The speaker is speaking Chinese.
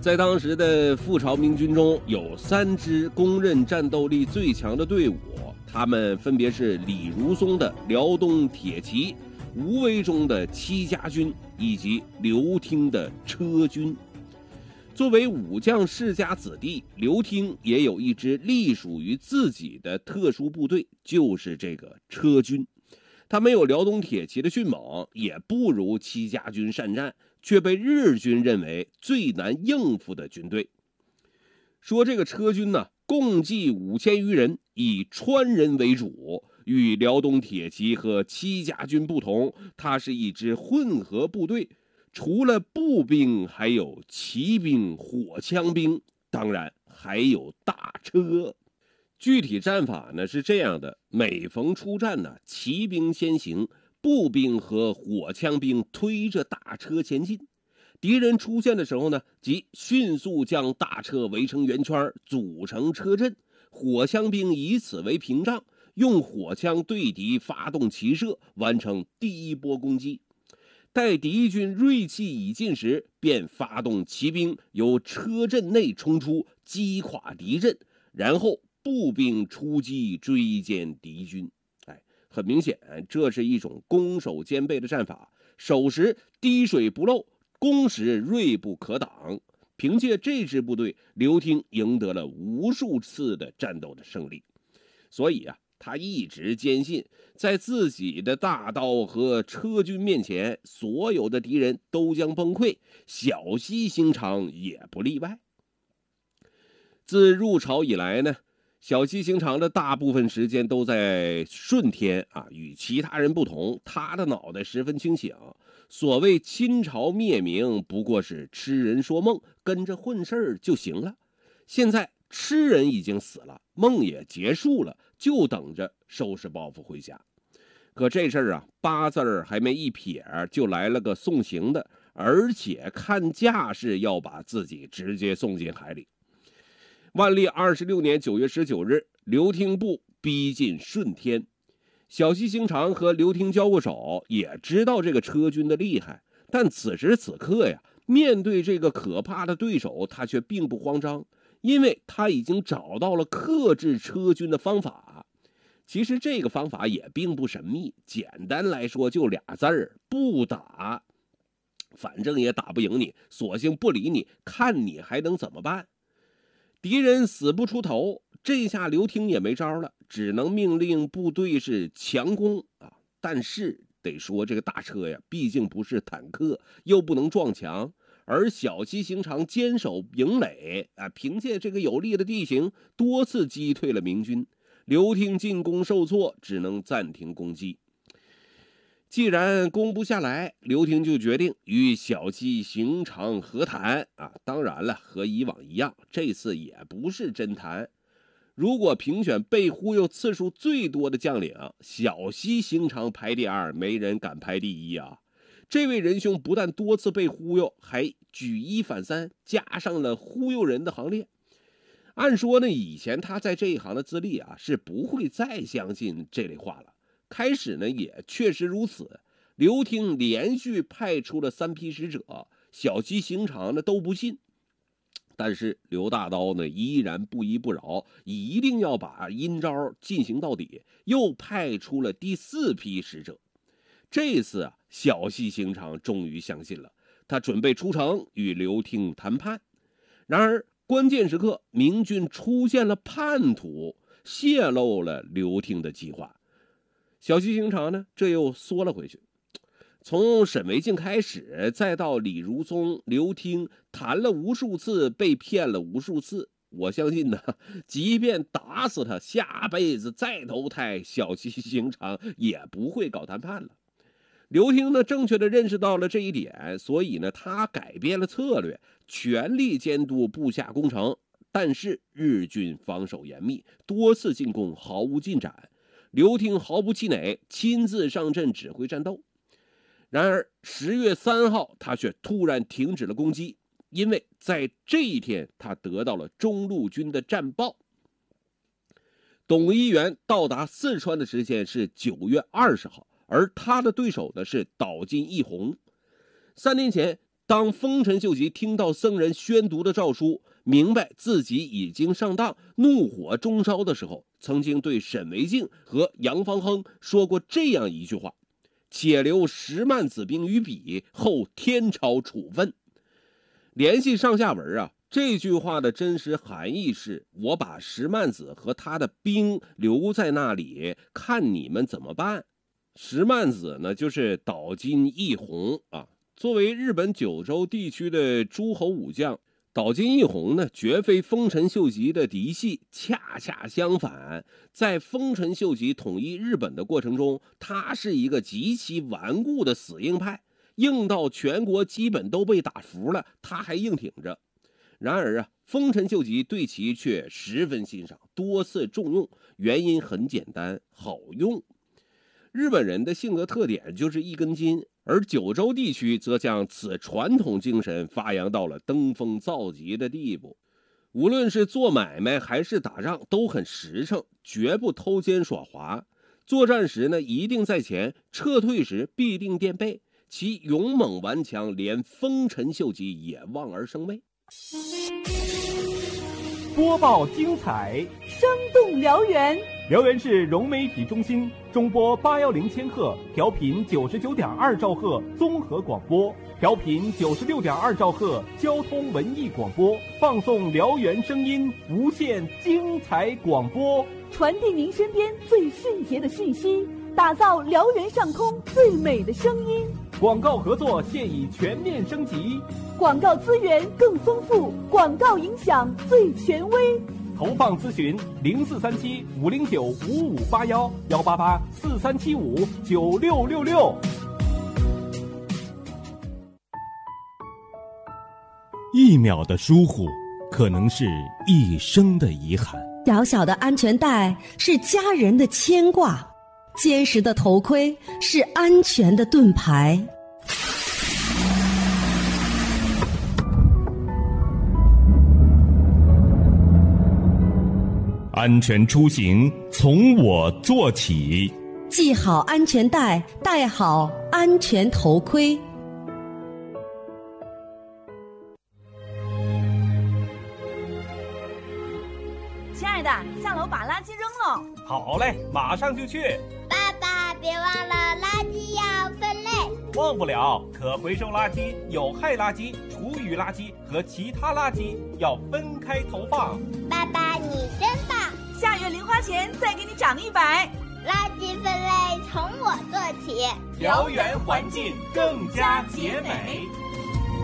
在当时的覆巢明军中，有3支公认战斗力最强的队伍，他们分别是李如松的辽东铁骑、吴维忠的戚家军以及刘听的车军。作为武将世家子弟，刘听也有一支隶属于自己的特殊部队，就是这个车军。他没有辽东铁骑的迅猛，也不如戚家军善战，却被日军认为最难应付的军队。说这个车军呢，共计5000余人，以川人为主，与辽东铁骑和戚家军不同，它是一支混合部队，除了步兵，还有骑兵、火枪兵，当然还有大车。具体战法呢是这样的：每逢出战呢，骑兵先行，步兵和火枪兵推着大车前进。敌人出现的时候呢，即迅速将大车围成圆圈，组成车阵。火枪兵以此为屏障，用火枪对敌发动齐射，完成第一波攻击。待敌军锐气已尽时，便发动骑兵由车阵内冲出，击垮敌阵，然后步兵出击追歼敌军。很明显，这是一种攻守兼备的战法，守时滴水不漏，攻时锐不可挡。凭借这支部队，刘听赢得了无数次的战斗的胜利。所以他一直坚信，在自己的大刀和车军面前，所有的敌人都将崩溃，小西行长也不例外。自入朝以来呢，小西行长的大部分时间都在顺天与其他人不同，他的脑袋十分清醒。所谓侵朝灭明，不过是痴人说梦，跟着混事儿就行了。现在痴人已经死了，梦也结束了，就等着收拾包袱回家。可这事儿八字还没一撇，就来了个送行的，而且看架势要把自己直接送进海里。万历26年9月19日，刘听部逼近顺天。小西行长和刘听交过手，也知道这个车军的厉害，但此时此刻面对这个可怕的对手，他却并不慌张，因为他已经找到了克制车军的方法。其实这个方法也并不神秘，简单来说就俩字儿：不打。反正也打不赢你，索性不理你，看你还能怎么办？敌人死不出头，这下刘听也没招了，只能命令部队是强攻但是得说这个大车毕竟不是坦克，又不能撞墙，而小西行长坚守营垒凭借这个有利的地形，多次击退了明军。刘听进攻受挫，只能暂停攻击。既然攻不下来，刘听就决定与小西行长和谈当然了，和以往一样，这次也不是真谈。如果评选被忽悠次数最多的将领，小西行长排第2，没人敢排第1。这位仁兄不但多次被忽悠，还举一反三，加上了忽悠人的行列。按说呢，以前他在这一行的资历是不会再相信这类话了。开始呢，也确实如此。刘听连续派出了3批使者，小西行长呢都不信。但是刘大刀呢依然不依不饶，一定要把阴招进行到底，又派出了第4批使者。这次小西行长终于相信了，他准备出城与刘听谈判。然而关键时刻，明军出现了叛徒，泄露了刘听的计划。小西行长呢，这又缩了回去。从沈维敬开始，再到李如松、刘听，谈了无数次，被骗了无数次。我相信呢，即便打死他，下辈子再投胎，小西行长也不会搞谈判了。刘听呢，正确的认识到了这一点，所以呢，他改变了策略，全力监督部下攻城。但是日军防守严密，多次进攻毫无进展。刘听毫不气馁，亲自上阵指挥战斗。然而10月3号，他却突然停止了攻击，因为在这一天，他得到了中路军的战报。董一元到达四川的时间是9月20号，而他的对手呢是岛津义弘。3年前， 当丰臣秀吉听到僧人宣读的诏书，明白自己已经上当，怒火中烧的时候，曾经对沈惟敬和杨方亨说过这样一句话：且留10万子兵于彼，后天朝处分。联系上下文啊，这句话的真实含义是：我把10万子和他的兵留在那里，看你们怎么办。10万子呢，就是岛津义弘啊。作为日本九州地区的诸侯武将，岛津义弘呢，绝非丰臣秀吉的嫡系，恰恰相反，在丰臣秀吉统一日本的过程中，他是一个极其顽固的死硬派，硬到全国基本都被打服了，他还硬挺着。然而啊，丰臣秀吉对其却十分欣赏，多次重用，原因很简单，好用。日本人的性格特点就是一根筋，而九州地区则将此传统精神发扬到了登峰造极的地步。无论是做买卖还是打仗，都很实诚，绝不偷奸耍滑。作战时呢，一定在前；撤退时必定垫背。其勇猛顽强，连丰臣秀吉也望而生畏。 播报精彩， 生动燎原。 辽源市融媒体中心中波810千赫，调频99.2兆赫综合广播，调频96.2兆赫交通文艺广播，放送辽源声音，无限精彩广播， 传递您身边最迅捷的讯息，打造辽源上空最美的声音。 广告合作现已全面升级， 广告资源更丰富，广告影响最权威。 投放咨询0437-509-5581，188-4375-9666。1秒的疏忽，可能是一生的遗憾。 小小的安全带是家人的牵挂，坚实的头盔是安全的盾牌。 安全出行从我做起， 系好安全带，戴好安全头盔。 亲爱的，下楼把垃圾扔了。 好嘞，马上就去。 爸爸，别忘了垃圾要分类。 忘不了，可回收垃圾、有害垃圾、厨余垃圾和其他垃圾要分开投放。 爸爸，你真棒！ 下月零花钱再给你涨100。 垃圾分类从我做起， 辽源环境更加洁美。